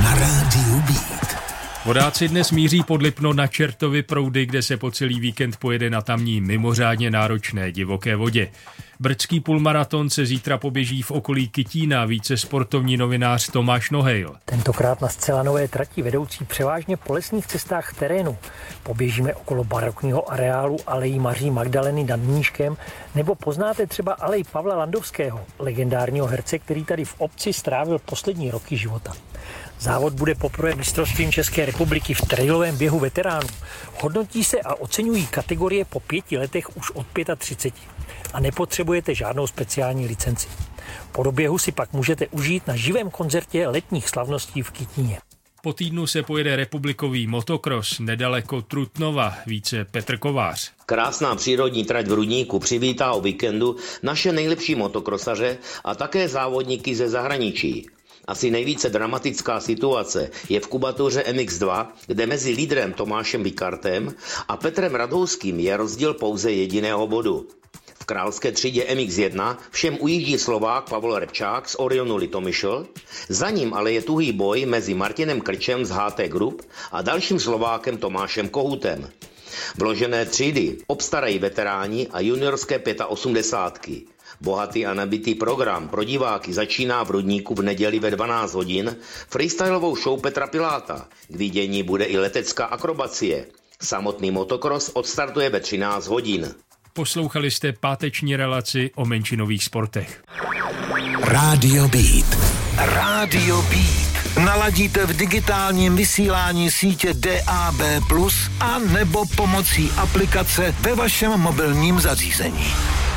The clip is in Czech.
na rádiu Beat. Vodáci dnes míří pod Lipno na Čertovy proudy, kde se po celý víkend pojede na tamní mimořádně náročné divoké vodě. Brdský půlmaraton se zítra poběží v okolí Kytína, více sportovní novinář Tomáš Nohejl. Tentokrát na zcela nové trati vedoucí převážně po lesních cestách v terénu. Poběžíme okolo barokního areálu Alejí Maří Magdaleny nad Mníškem, nebo poznáte třeba alej Pavla Landovského, legendárního herce, který tady v obci strávil poslední roky života. Závod bude poprvé mistrovstvím České republiky v trailovém běhu veteránů. Hodnotí se a oceňují kategorie po 5 letech už od 35 a nepotřebujete žádnou speciální licenci. Po doběhu si pak můžete užít na živém koncertě letních slavností v Kytíně. Po týdnu se pojede republikový motokros nedaleko Trutnova, více Petr Kovář. Krásná přírodní trať v Rudníku přivítá o víkendu naše nejlepší motokrosaře a také závodníky ze zahraničí. Asi nejvíce dramatická situace je v kubatuře MX2, kde mezi lídrem Tomášem Vikartem a Petrem Radhouským je rozdíl pouze jediného bodu. V královské třídě MX1 všem ujíždí Slovák Pavel Repčák z Orionu Litomyšl, za ním ale je tuhý boj mezi Martinem Krčem z HT Group a dalším Slovákem Tomášem Kohutem. Vložené třídy obstarají veteráni a juniorské 85. Bohatý a nabitý program pro diváky začíná v Rudníku v neděli ve 12 hodin freestylovou show Petra Piláta. K vidění bude i letecká akrobacie. Samotný motokros odstartuje ve 13 hodin. Poslouchali jste páteční relaci o menšinových sportech. Rádio Beat. Rádio Beat. Naladíte v digitálním vysílání sítě DAB+, a nebo pomocí aplikace ve vašem mobilním zařízení.